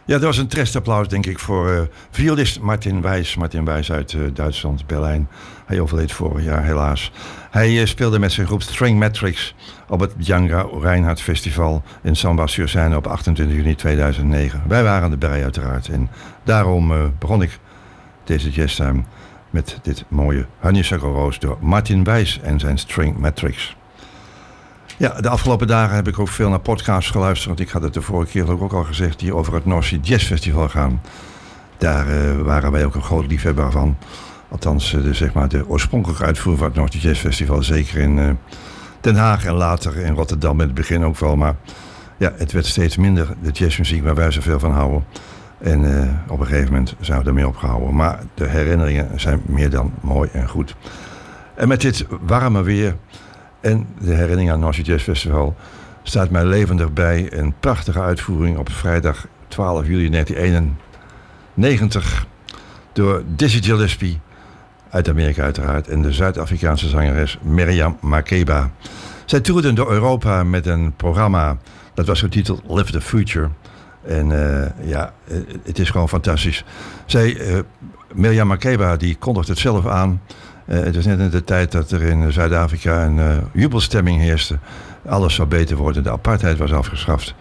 Ja, dat was een trestapplaus, denk ik, voor violist Martin Weiss. Martin Weiss uit Duitsland, Berlijn. Hij overleed vorig jaar, helaas. Hij speelde met zijn groep String Matrix op het Django Reinhardt Festival in Samba-sur-Seine op 28 juni 2009. Wij waren erbij uiteraard. En daarom begon ik deze jazztime met dit mooie Honeysuckle Rose door Martin Weiss en zijn String Matrix. Ja, de afgelopen dagen heb ik ook veel naar podcasts geluisterd. Want ik had het de vorige keer ook al gezegd, die over het North Sea Jazz Festival gaan. Daar waren wij ook een groot liefhebber van. Althans, de oorspronkelijke uitvoering van het North Sea Jazz Festival. Zeker in Den Haag en later in Rotterdam in het begin ook wel. Maar ja, het werd steeds minder de jazzmuziek waar wij zoveel van houden. En op een gegeven moment zijn we ermee opgehouden. Maar de herinneringen zijn meer dan mooi en goed. En met dit warme weer en de herinnering aan het North Sea Jazz Festival staat mij levendig bij een prachtige uitvoering op vrijdag 12 juli 1991 door Dizzy Gillespie uit Amerika uiteraard en de Zuid-Afrikaanse zangeres Miriam Makeba. Zij toerden door Europa met een programma dat was getiteld Live the Future. En het is gewoon fantastisch. Miriam Makeba die kondigt het zelf aan. Het is net in de tijd dat er in Zuid-Afrika een jubelstemming heerste. Alles zou beter worden. De apartheid was afgeschaft.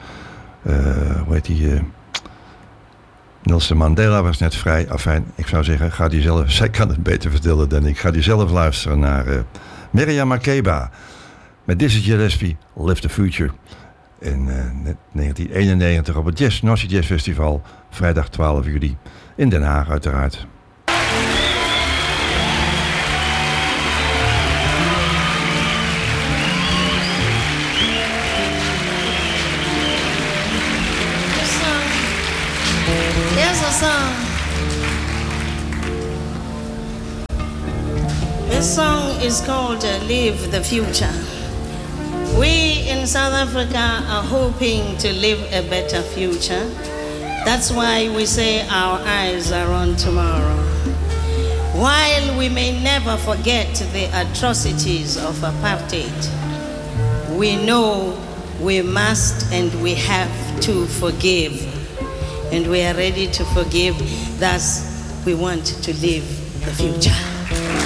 Nelson Mandela was net vrij. Afijn, ik zou zeggen, zij kan het beter vertellen dan ik. Ga die zelf luisteren naar Miriam Makeba met Dizzy Gillespie, Live the Future. In 1991 op het North Sea Jazz Festival, vrijdag 12 juli in Den Haag uiteraard. This song is called Live the Future. We in South Africa are hoping to live a better future. That's why we say our eyes are on tomorrow. While we may never forget the atrocities of apartheid, we know we must and we have to forgive. And we are ready to forgive. Thus, we want to live the future.